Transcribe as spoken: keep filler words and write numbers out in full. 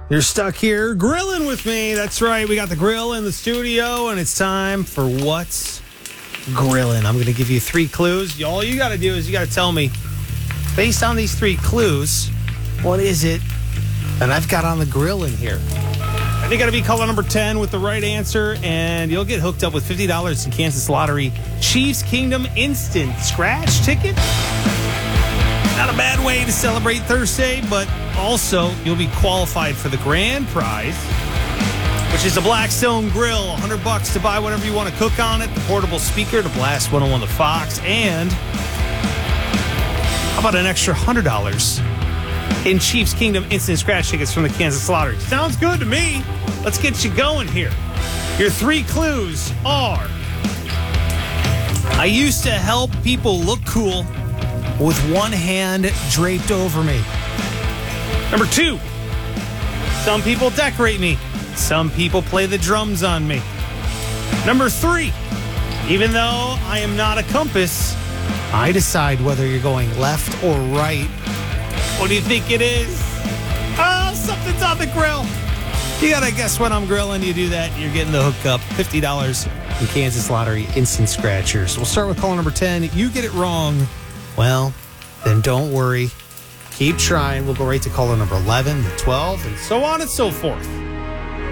You're stuck here grilling with me. That's right. We got the grill in the studio, and it's time for What's Grilling. I'm going to give you three clues. All you got to do is you got to tell me, based on these three clues, what is it that I've got on the grill in here? And you got to be caller number ten with the right answer, and you'll get hooked up with fifty dollars in Kansas Lottery Chiefs Kingdom Instant Scratch ticket. Not a bad way to celebrate Thursday, but also you'll be qualified for the grand prize, which is a Blackstone grill, one hundred bucks to buy whatever you want to cook on it, the portable speaker to blast one oh one The Fox, and how about an extra one hundred dollars in Chiefs Kingdom Instant Scratch tickets from the Kansas Lottery? Sounds good to me. Let's get you going here. Your three clues are: I used to help people look cool with one hand draped over me. Number two, some people decorate me. Some people play the drums on me. Number three, even though I am not a compass, I decide whether you're going left or right. What do you think it is? Oh, something's on the grill. You gotta guess when I'm grilling. You do that, you're getting the hookup. fifty dollars in Kansas Lottery Instant Scratchers. We'll start with caller number ten. You get it wrong, well, then don't worry. Keep trying. We'll go right to caller number eleven, twelve, and so on and so forth.